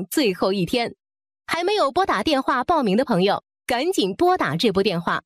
最后一天。还没有拨打电话报名的朋友，赶紧拨打这部电话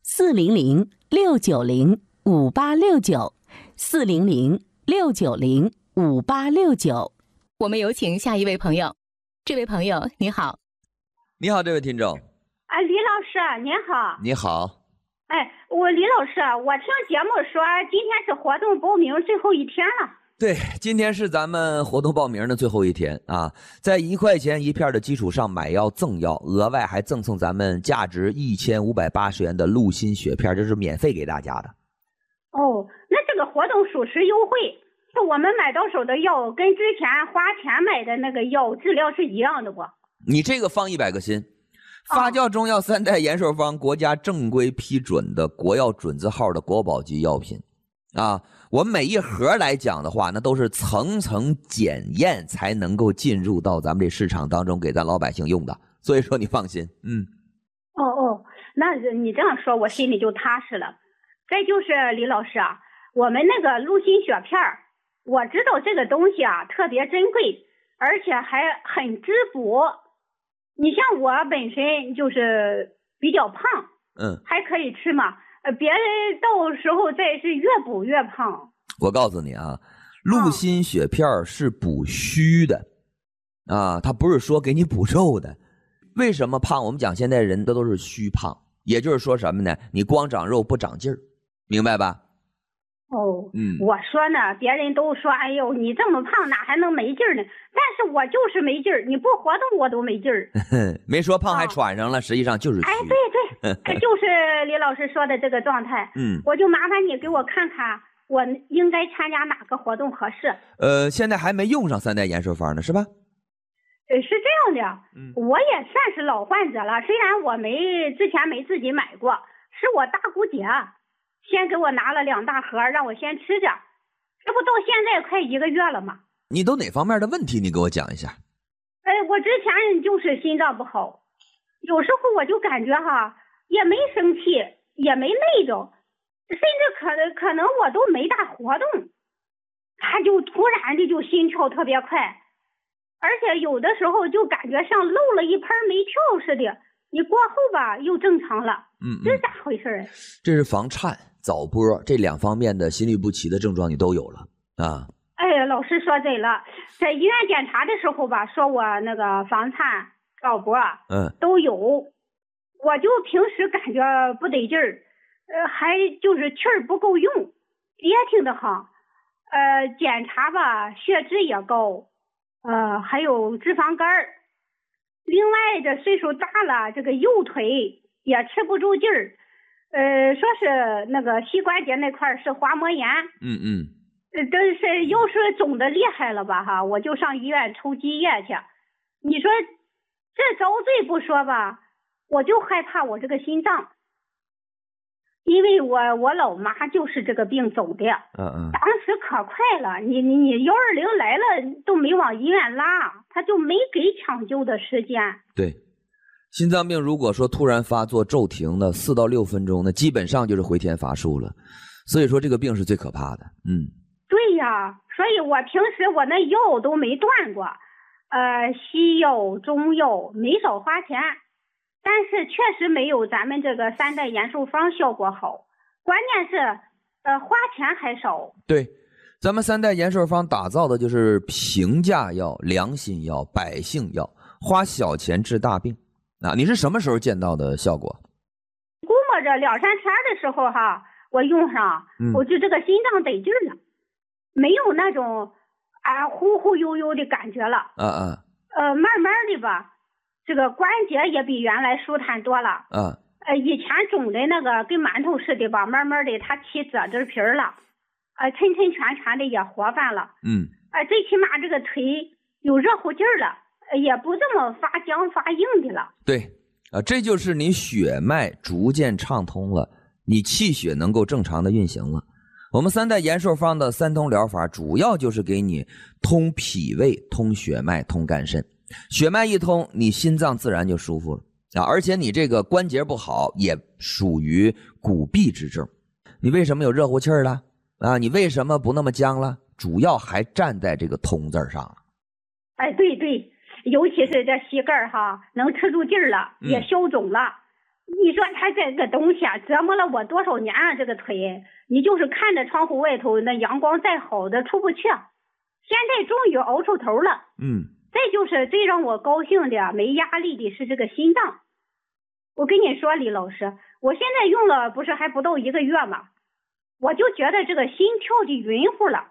：400-690-5869，400-690-5869。我们有请下一位朋友。这位朋友，你好。 你好，这位听众。 李老师您好。 你好。 李老师，我听节目说今天是活动报名最后一天了。 对，今天是咱们活动报名的最后一天啊，在1块钱一片的基础上买药赠药，额外还赠送咱们价值1580元的鹿心血片，这是免费给大家的。 那这个活动属实优惠，我们买到手的药跟之前花钱买的那个药质量是一样的不？ 你这个放100个心。发酵中药3代延寿方国家正规批准的国药准字号的国宝级药品啊，我们每一盒来讲的话，那都是层层检验才能够进入到咱们这市场当中给咱老百姓用的，所以说你放心。 那你这样说我心里就踏实了。再就是李老师啊，我们那个鹿心血片，我知道这个东西啊特别珍贵，而且还很滋补。你像我本身就是比较胖，还可以吃嘛，别人到时候再是越补越胖。 我告诉你啊，鹿心血片是补虚的啊，它不是说给你补肉的。为什么胖？我们讲现在人都是虚胖，也就是说什么呢？你光长肉不长劲儿，明白吧？ 我说呢，别人都说哎呦你这么胖哪还能没劲儿呢，但是我就是没劲儿，你不活动我都没劲儿。 没说胖还喘上了，实际上就是虚。 对，就是李老师说的这个状态。我就麻烦你给我看看我应该参加哪个活动合适。 现在还没用上3代延寿方呢是吧？ 是这样的，我也算是老患者了，虽然我之前没自己买过，是我大姑姐先给我拿了2大盒让我先吃着，这不到现在快1个月了吗？ 你都哪方面的问题你给我讲一下。 我之前就是心脏不好，有时候我就感觉也没生气也没累着，甚至可能我都没大活动，他就突然的就心跳特别快，而且有的时候就感觉像漏了一盆煤跳似的，你过后吧又正常了。这是咋回事？ 这是房颤早搏这2方面的心律不齐的症状你都有了啊。 老师说对了，在医院检查的时候吧，说我那个房颤早搏都有，我就平时感觉不得劲儿，还就是气儿不够用，憋挺的慌。检查吧血脂也高，还有脂肪肝儿。另外这岁数大了，这个右腿也吃不住劲儿，说是那个膝关节那块是滑膜炎。但是要是肿的厉害了吧我就上医院抽积液去。你说这遭罪不说吧，我就害怕我这个心脏，因为我老妈就是这个病走的。当时可快了，你120来了都没往医院拉，他就没给抢救的时间。 对，心脏病如果说突然发作骤停的4到6分钟，那基本上就是回天乏术了。所以说这个病是最可怕的。 对呀，所以我平时我那药都没断过，西药中药没少花钱，但是确实没有咱们这个3代延寿方效果好，关键是花钱还少。 对，咱们3代延寿方打造的就是平价药、良心药、百姓药，花小钱治大病。你是什么时候见到的效果？ 估摸着2-3天的时候我用上，我就这个心脏得劲了，没有那种忽忽悠悠的感觉了。慢慢的吧，这个关节也比原来舒坦多了。以前肿的那个跟馒头似的吧，慢慢的它起褶子皮了，抻抻拳拳的也活泛了。最起码这个腿有热乎劲儿了，也不这么发僵发硬的了。 对这就是你血脉逐渐畅通了，你气血能够正常的运行了。我们3代延寿方的3通疗法主要就是给你通脾胃、通血脉、通肝肾。血脉一通，你心脏自然就舒服了而且你这个关节不好也属于骨痹之症。你为什么有热乎气儿了你为什么不那么僵了？主要还站在这个通字上了。 对， 尤其是这膝盖哈，能吃住劲儿了，也消肿了。你说他这个东西啊，折磨了我多少年啊！这个腿，你就是看着窗户外头那阳光再好的出不去，现在终于熬出头了。再就是最让我高兴的、没压力的是这个心脏。我跟你说，李老师，我现在用了不是还不到1个月吗？我就觉得这个心跳的匀乎了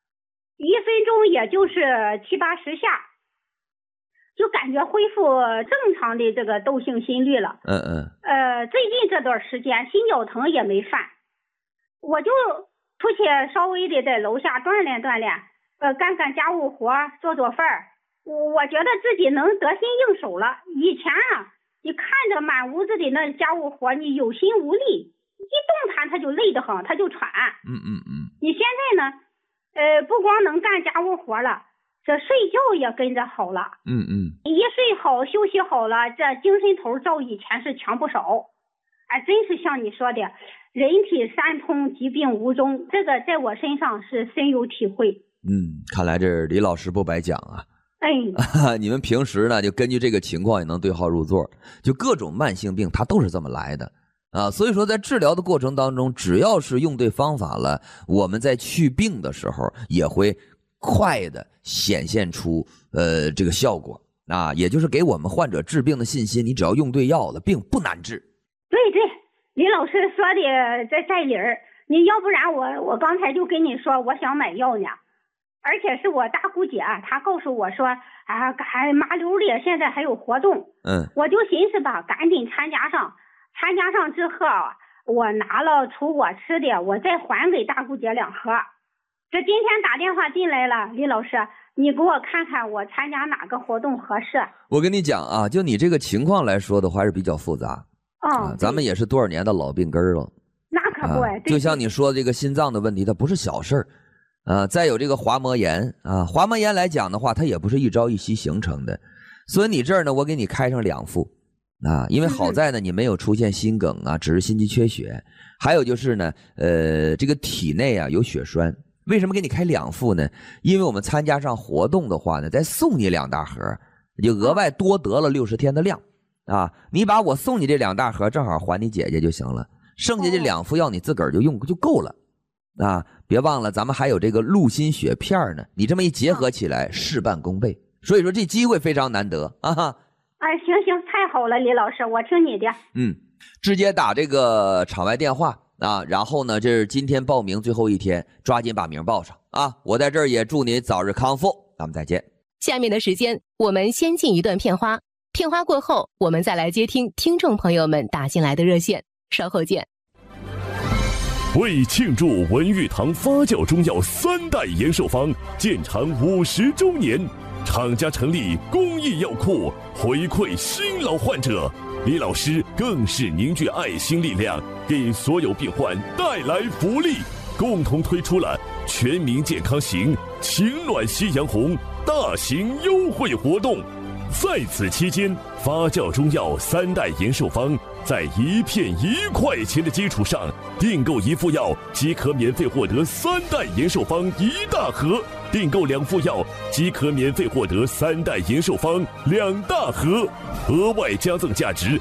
，1分钟也就是70、80下，就感觉恢复正常的这个窦性心律了。最近这段时间心绞疼也没犯，我就出去稍微的在楼下锻炼锻炼，干干家务活，做做饭。我觉得自己能得心应手了。以前啊，你看着满屋子的那家务活，你有心无力，一动弹他就累得很，他就喘。你现在呢，不光能干家务活了，这睡觉也跟着好了。一睡好休息好了，这精神头照以前是强不少。真是像你说的，人体三通，疾病无踪，这个在我身上是深有体会。 看来这李老师不白讲啊。你们平时呢就根据这个情况也能对号入座，就各种慢性病它都是这么来的啊。所以说在治疗的过程当中，只要是用对方法了，我们在去病的时候也会快的显现出这个效果啊，也就是给我们患者治病的信心。你只要用对药了，病不难治。 对，李老师说的这在理儿。你要不然我刚才就跟你说我想买药呢。而且是我大姑姐，她告诉我说还麻溜的，现在还有活动。我就寻思吧，赶紧参加上之后，我拿了除我吃的，我再还给大姑姐2盒。这今天打电话进来了，李老师，你给我看看我参加哪个活动合适。 我跟你讲啊，就你这个情况来说的话，还是比较复杂。咱们也是多少年的老病根了。 那可不， 就像你说的这个心脏的问题，它不是小事儿。再有这个滑膜炎啊，滑膜炎来讲的话，它也不是一朝一夕形成的，所以你这儿呢，我给你开上2副啊，因为好在呢，你没有出现心梗啊，只是心肌缺血，还有就是呢，这个体内啊有血栓。为什么给你开2副呢？因为我们参加上活动的话呢，再送你2大盒，就额外多得了60天的量啊。你把我送你这2大盒正好还你姐姐就行了，剩下这2副药你自个儿就用就够了。别忘了咱们还有这个鹿心血片呢，你这么一结合起来，事半功倍。所以说这机会非常难得啊！ 行，太好了，李老师，我听你的。 直接打这个场外电话啊，然后呢，这是今天报名最后一天，抓紧把名报上啊！我在这儿也祝您早日康复，咱们再见。 下面的时间我们先进一段片花，片花过后，我们再来接听听众朋友们打进来的热线，稍后见。 为庆祝文玉堂发酵中药3代延寿方建厂50周年，厂家成立公益药库，回馈新老患者。李老师更是凝聚爱心力量，给所有病患带来福利，共同推出了全民健康行、情暖夕阳红大型优惠活动。在此期间，发酵中药3代延寿方在1片1块钱的基础上，订购1副药即可免费获得3代延寿方1大盒，订购2副药即可免费获得3代延寿方2大盒，额外加赠价值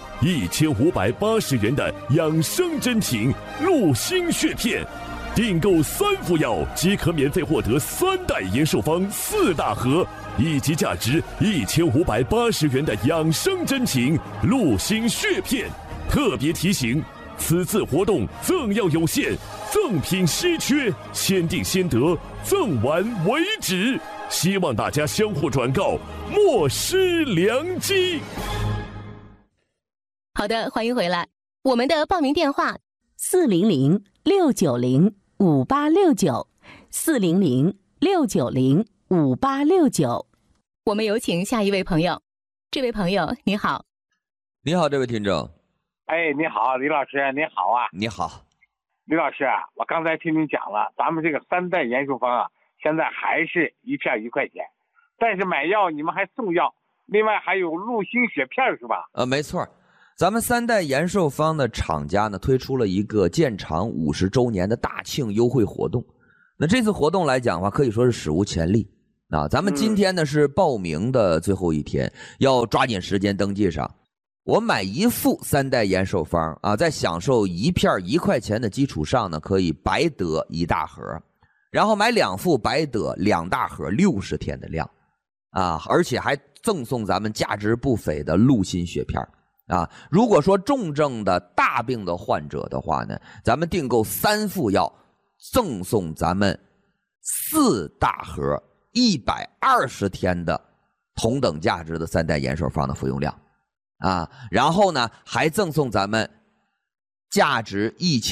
1580元的养生珍品鹿心血片。订购3副药即可免费获得3代延寿方4大盒，以及价值1580元的养生珍品鹿心血片。特别提醒，此次活动赠药有限，赠品稀缺，先订先得，赠完为止。希望大家相互转告，莫失良机。 好的，欢迎回来。我们的报名电话400-690-5869，400-690-5869。我们有请下一位朋友。这位朋友，你好。 你好，这位听众。 你好，李老师，你好啊。 你好， 李老师啊，我刚才听您讲了，咱们这个3代延寿方啊，现在还是1片1块钱，但是买药你们还送药，另外还有鹿心血片是吧？ 没错，咱们3代延寿方的厂家呢推出了一个建厂50周年的大庆优惠活动。那这次活动来讲的话，可以说是史无前例啊，咱们今天呢是报名的最后一天，要抓紧时间登记上。我买一副3代延寿方啊，在享受一片1块钱的基础上呢，可以白得1大盒，然后买2副白得2大盒60天的量啊，而且还赠送咱们价值不菲的鹿心血片啊。如果说重症的大病的患者的话呢，咱们订购3副药，赠送咱们4大盒120天的同等价值的3代延寿方的服用量啊，然后呢还赠送咱们价值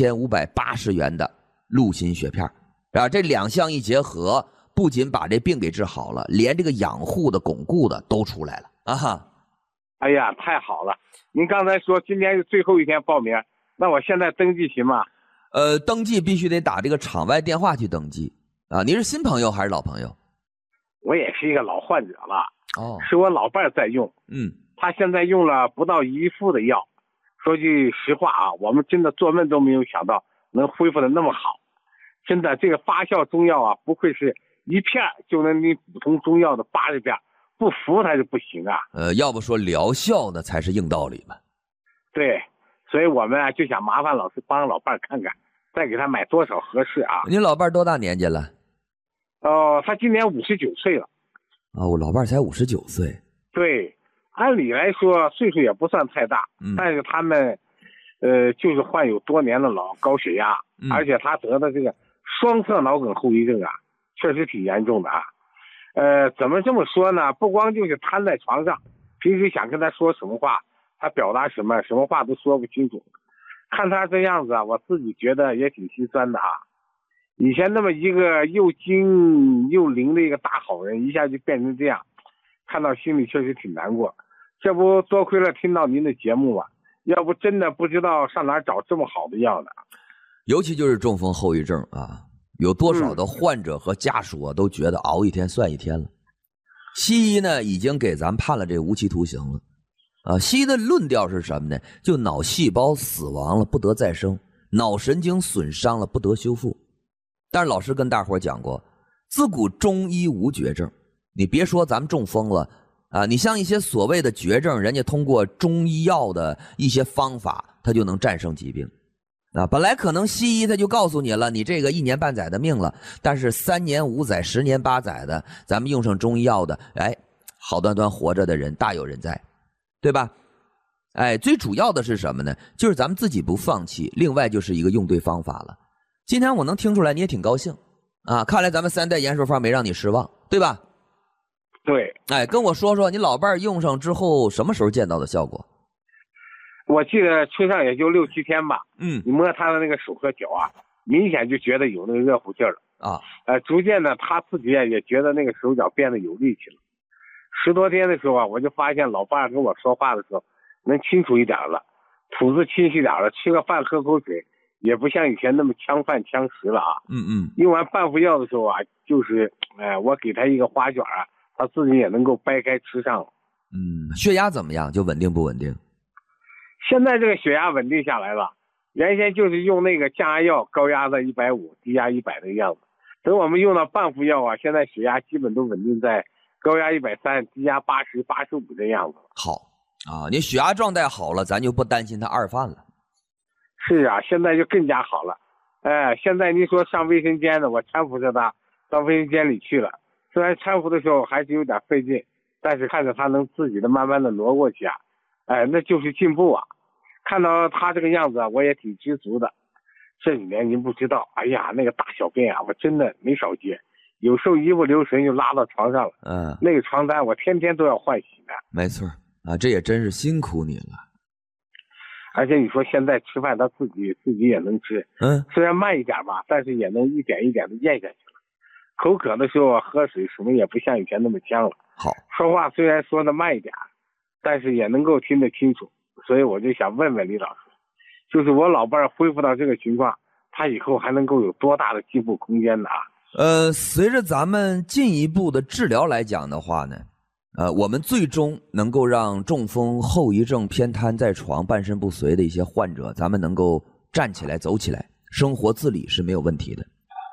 1580元的鹿心血片啊，这2项一结合，不仅把这病给治好了，连这个养护的巩固的都出来了啊哈！ 哎呀，太好了！您刚才说今天是最后一天报名，那我现在登记行吗？ 登记必须得打这个场外电话去登记啊。你是新朋友还是老朋友？ 我也是一个老患者了，是我老伴在用，他现在用了不到1副的药。说句实话啊，我们真的做梦都没有想到能恢复的那么好。真的，这个发酵中药啊，不愧是一片就能比普通中药的80片，不服它是不行啊。 要不说疗效呢才是硬道理嘛。 对，所以我们啊就想麻烦老师帮老伴看看，再给他买多少合适啊。 您老伴多大年纪了？ 他今年59岁了。 我老伴才59岁。 对，按理来说岁数也不算太大，但是他们就是患有多年的高血压，而且他得的这个双侧脑梗后遗症啊，确实挺严重的啊。怎么这么说呢？不光就是瘫在床上，平时想跟他说什么话，他表达什么话都说不清楚。看他这样子啊，我自己觉得也挺心酸的啊。以前那么一个又精又灵的一个大好人，一下就变成这样，看到心里确实挺难过。这不多亏了听到您的节目啊，要不真的不知道上哪找这么好的药呢。 尤其就是中风后遗症啊，有多少的患者和家属啊都觉得熬一天算一天了。西医呢已经给咱判了这无期徒刑了西医的论调是什么呢？就脑细胞死亡了不得再生，脑神经损伤了不得修复。但是老师跟大伙讲过，自古中医无绝症。你别说咱们中风了啊，你像一些所谓的绝症，人家通过中医药的一些方法，他就能战胜疾病本来可能西医他就告诉你了，你这个1年半载的命了，但是3年5载10年8载的，咱们用上中医药的，好端端活着的人大有人在，对吧？最主要的是什么呢？就是咱们自己不放弃，另外就是一个用对方法了。今天我能听出来你也挺高兴啊，看来咱们3代延寿方没让你失望，对吧？ 对。 跟我说说你老伴用上之后什么时候见到的效果？ 我记得吹上也就6、7天吧。你摸他的那个手和脚啊，明显就觉得有那个热乎劲儿了啊。逐渐的他自己也觉得那个手脚变得有力气了。10多天的时候啊，我就发现老伴跟我说话的时候能清楚一点了，吐字清晰点了，吃个饭喝口水也不像以前那么呛饭呛食了啊。用完半副药的时候啊，就是我给他一个花卷啊，他自己也能够掰开吃上了。 血压怎么样？就稳定不稳定？ 现在这个血压稳定下来了，原先就是用那个降压药，高压的150，低压100的样子。等我们用到半副药啊，现在血压基本都稳定在高压130，低压80、85的样子。 好啊，你血压状态好了，咱就不担心他二犯了。 是啊，现在就更加好了。现在您说上卫生间呢，我搀扶着他到卫生间里去了。虽然搀扶的时候还是有点费劲，但是看着他能自己的慢慢的挪过去啊，那就是进步啊。看到他这个样子啊，我也挺知足的。这几年您不知道，那个大小便啊，我真的没少接，有时候一不留神就拉到床上了。那个床单我天天都要换洗的。 没错啊，这也真是辛苦你了。 而且你说现在吃饭他自己也能吃，虽然慢一点吧，但是也能一点一点的咽下去了。口渴的时候啊，喝水什么也不像以前那么呛了。 好， 说话虽然说的慢一点，但是也能够听得清楚。所以我就想问问李老师，就是我老伴恢复到这个情况，他以后还能够有多大的进步空间呢？ 随着咱们进一步的治疗来讲的话呢，我们最终能够让中风后遗症偏瘫在床半身不遂的一些患者，咱们能够站起来走起来，生活自理是没有问题的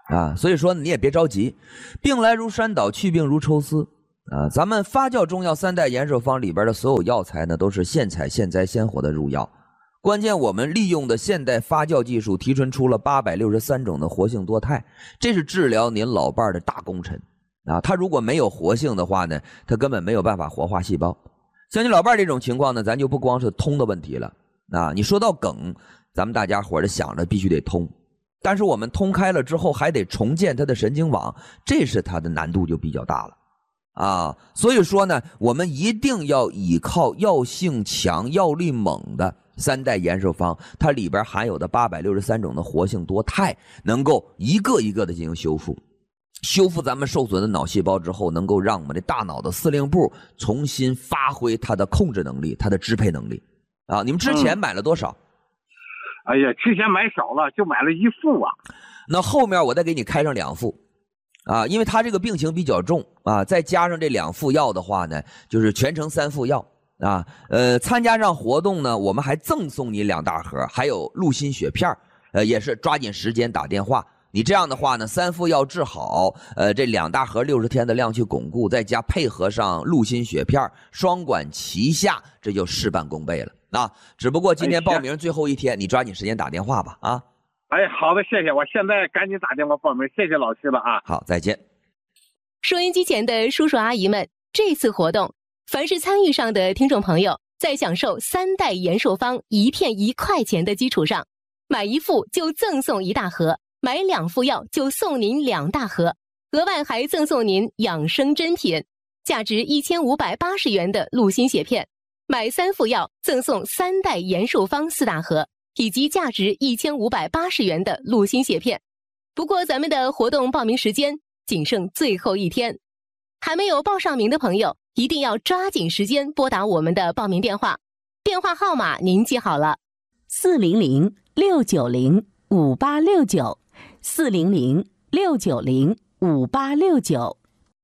啊，所以说你也别着急，病来如山倒，去病如抽丝啊。咱们发酵中药3代延寿方里边的所有药材呢，都是现采现摘现活的入药。关键我们利用的现代发酵技术提纯出了863种的活性多肽，这是治疗您老伴的大功臣啊。他如果没有活性的话呢，他根本没有办法活化细胞。像你老伴这种情况呢，咱就不光是通的问题了啊。你说到梗，咱们大家伙儿想着必须得通。但是我们通开了之后还得重建它的神经网，这是它的难度就比较大了啊。所以说呢，我们一定要依靠药性强、药力猛的3代延寿方，它里边含有的863种的活性多肽，能够一个一个的进行修复。修复咱们受损的脑细胞之后，能够让我们的大脑的司令部重新发挥它的控制能力、它的支配能力啊。你们之前买了多少？ 哎呀，之前买少了，就买了1副啊。 那后面我再给你开上2副，啊，因为他这个病情比较重啊，再加上这2副药的话呢，就是全程3副药啊。参加上活动呢，我们还赠送你2大盒，还有鹿心血片，也是抓紧时间打电话。你这样的话呢，3副药治好，这2大盒60天的量去巩固，再加配合上鹿心血片，双管齐下，这就事半功倍了。啊，只不过今天报名最后一天，你抓紧时间打电话吧啊！ 哎，好的，谢谢，我现在赶紧打电话报名，谢谢老师了啊！ 好，再见。 收音机前的叔叔阿姨们，这次活动，凡是参与上的听众朋友，在享受3代延寿方1片1块钱的基础上，买1副就赠送1大盒，买2副药就送您2大盒，额外还赠送您养生珍品，价值1580元的鹿心血片。买3副药赠送3代延寿方4大盒，以及价值1580元的鹿心血片。不过咱们的活动报名时间仅剩最后1天，还没有报上名的朋友一定要抓紧时间拨打我们的报名电话，电话号码您记好了 ，400-690-5869，400-690-5869。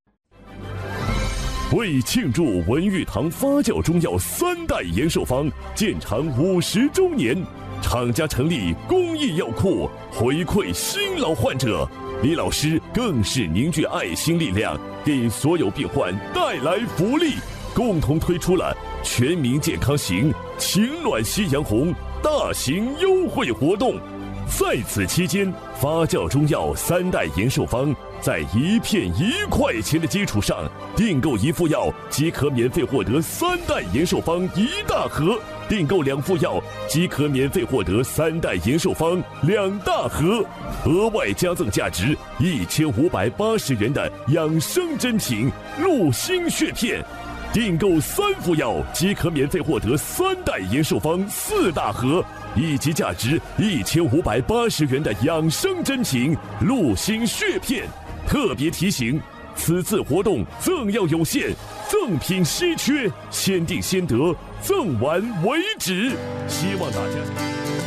为庆祝文玉堂发酵中药3代延寿方建厂50周年，厂家成立公益药库，回馈新老患者。李老师更是凝聚爱心力量，给所有病患带来福利，共同推出了全民健康行、情暖夕阳红大型优惠活动。在此期间，发酵中药3代延寿方在1片1块钱的基础上，订购1副药即可免费获得3代延寿方1大盒，订购2副药即可免费获得3代延寿方2大盒，额外加赠价值1580元的养生珍品鹿心血片。订购3副药即可免费获得3代延寿方4大盒，以及价值1580元的养生珍品鹿心血片。特别提醒，此次活动赠药有限，赠品稀缺，先订先得，赠完为止。希望大家